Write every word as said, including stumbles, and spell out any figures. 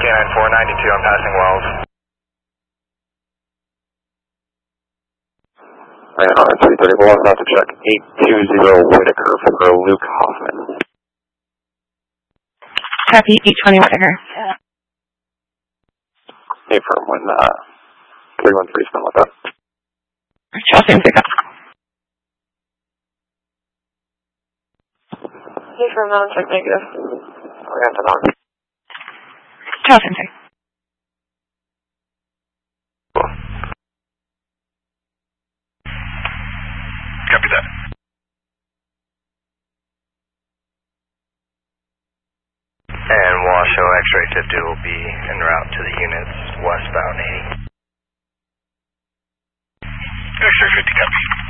nine four ninety-two, I'm passing Wells. Alright, R three thirty-four, I'm about to check eight two zero Whitaker for Luke Hoffman. Copy, eight twenty Whitaker. Hey, firm, when uh, three one three spin with that. Chelsea and pickup. Hey, firm, now check negative. We got the knock. Chelsea and pickup. Copy that. And Washoe X-ray fifty will be en route to the units westbound eighty. X-ray fifty, copy.